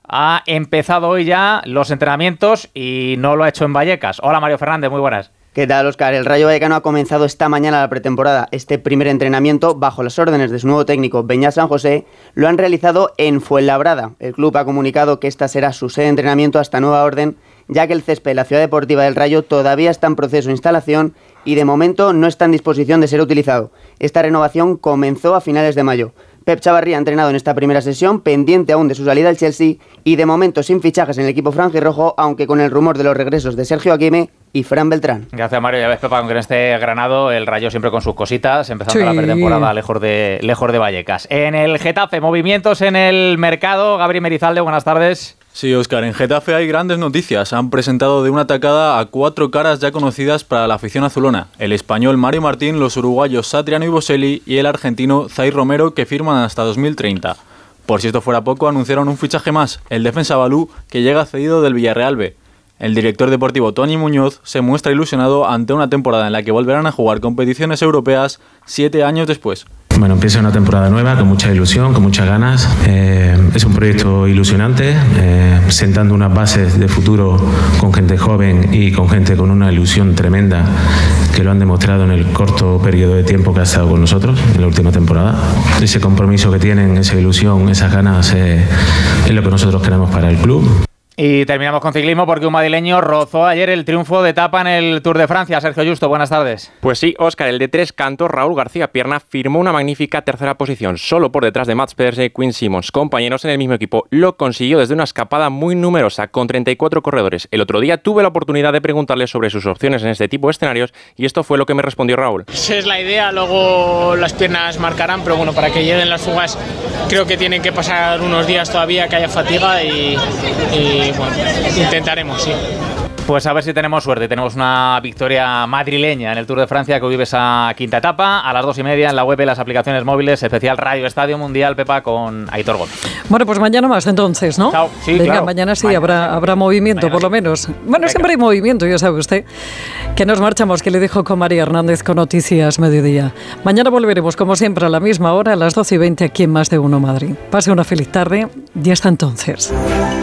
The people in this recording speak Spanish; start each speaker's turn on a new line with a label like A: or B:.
A: ha empezado hoy ya los entrenamientos y no lo ha hecho en Vallecas. Hola Mario Fernández, muy buenas.
B: ¿Qué tal, Óscar? El Rayo Vallecano ha comenzado esta mañana la pretemporada. Este primer entrenamiento, bajo las órdenes de su nuevo técnico, Beñat San José, lo han realizado en Fuenlabrada. El club ha comunicado que esta será su sede de entrenamiento hasta nueva orden, ya que el césped de la ciudad deportiva del Rayo todavía está en proceso de instalación y de momento no está en disposición de ser utilizado. Esta renovación comenzó a finales de mayo. Pep Chavarría ha entrenado en esta primera sesión, pendiente aún de su salida al Chelsea y de momento sin fichajes en el equipo franjirrojo, aunque con el rumor de los regresos de Sergio Aguirre y Fran Beltrán.
A: Gracias, Mario. Ya ves, Pepa, aunque en este Granado el Rayo siempre con sus cositas, empezando la pretemporada lejos de Vallecas. En el Getafe, movimientos en el mercado. Gabri Merizalde, buenas tardes.
C: Sí, Óscar, en Getafe hay grandes noticias. Han presentado de una tacada a 4 caras ya conocidas para la afición azulona. El español Mario Martín, los uruguayos Satriano y Boselli y el argentino Zaire Romero, que firman hasta 2030. Por si esto fuera poco, anunciaron un fichaje más, el defensa Balú, que llega cedido del Villarreal B. El director deportivo Tony Muñoz se muestra ilusionado ante una temporada en la que volverán a jugar competiciones europeas 7 años después.
D: Bueno, empieza una temporada nueva con mucha ilusión, con muchas ganas. Es un proyecto ilusionante, sentando unas bases de futuro con gente joven y con gente con una ilusión tremenda que lo han demostrado en el corto periodo de tiempo que ha estado con nosotros en la última temporada. Ese compromiso que tienen, esa ilusión, esas ganas es lo que nosotros queremos para el club.
A: Y terminamos con ciclismo porque un madrileño rozó ayer el triunfo de etapa en el Tour de Francia. Sergio Justo, buenas tardes.
E: Pues sí, Óscar, el de 3 cantos, Raúl García Pierna, firmó una magnífica tercera posición, solo por detrás de Mats Pedersen y Quinn Simmons, compañeros en el mismo equipo. Lo consiguió desde una escapada muy numerosa, con 34 corredores. El otro día tuve la oportunidad de preguntarle sobre sus opciones en este tipo de escenarios y esto fue lo que me respondió Raúl.
F: Esa es la idea, luego las piernas marcarán, pero bueno, para que lleguen las fugas creo que tienen que pasar unos días todavía que haya fatiga y bueno, intentaremos, sí.
A: Pues a ver si tenemos suerte. Tenemos una victoria madrileña en el Tour de Francia que hoy vive esa quinta etapa. A las 2:30 en la web y las aplicaciones móviles, especial Radio Estadio Mundial, Pepa, con Aitor Gómez.
G: Bueno, pues mañana más entonces, ¿no?
A: Chao. Sí,
G: venga,
A: claro.
G: Mañana sí habrá movimiento, por lo menos. Bueno, venga. Siempre hay movimiento, ya sabe usted. Que nos marchamos, que le dejo con María Hernández con Noticias Mediodía. Mañana volveremos, como siempre, a la misma hora, a las 12:20 aquí en Más de Uno Madrid. Pase una feliz tarde y hasta entonces.